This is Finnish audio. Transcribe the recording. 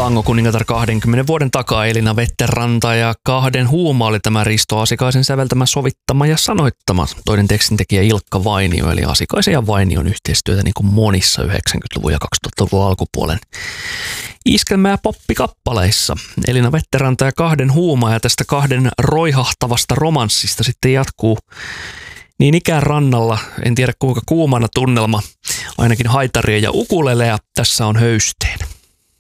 Tango kuningatar 20 vuoden takaa. Elina Vetteranta ja Kahden huuma oli tämä Risto Asikaisen säveltämä, sovittama ja sanoittama. Toinen tekstintekijä Ilkka Vainio, eli Asikaisen ja Vainion yhteistyötä niin kuin monissa 90-luvun ja 2000-luvun alkupuolen iskelmä- ja poppikappaleissa. Elina Vetteranta ja Kahden huuma, ja tästä Kahden roihahtavasta romanssista sitten jatkuu niin ikään rannalla, en tiedä kuinka kuumana tunnelma, ainakin haitaria ja ukuleleja, tässä on höysteen.